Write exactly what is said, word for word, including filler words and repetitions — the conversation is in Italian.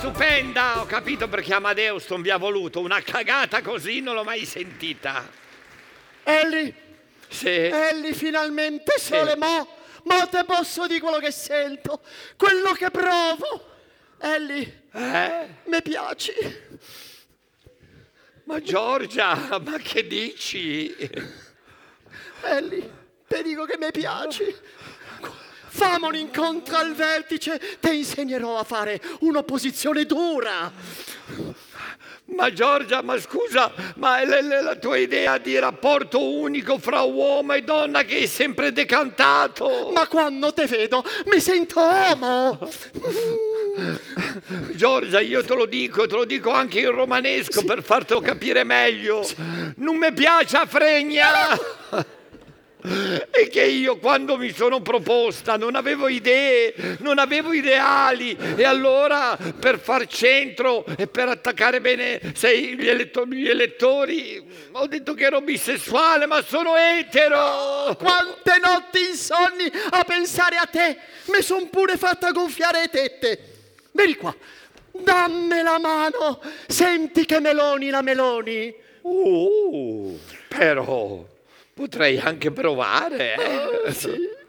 stupenda, ho capito perché Amadeus non vi ha voluto. Una cagata così non l'ho mai sentita. Ellie, Sì. Ellie, finalmente Sì. sole, mo, mo te posso dire quello che sento, quello che provo. Ellie, Eh? mi piaci. Ma Giorgia, ma che dici? Ellie, ti dico che mi piaci. Fammi un incontro al vertice, ti insegnerò a fare un'opposizione dura. Ma Giorgia, ma scusa, ma è la, la- la tua idea di rapporto unico fra uomo e donna che è sempre decantato? Ma quando te vedo mi sento uomo. Giorgia, io te lo dico, te lo dico anche in romanesco Sì. per fartelo capire meglio. Non mi piace a fregna. E che io quando mi sono proposta non avevo idee, non avevo ideali e allora per far centro e per attaccare bene sei, gli, eletto- gli elettori ho detto che ero bisessuale, ma sono etero. Quante notti insonni a pensare a te. Mi son pure fatta gonfiare le tette. Vieni qua, dammi la mano. Senti che meloni la meloni. Uh, però potrei anche provare, eh? Sì.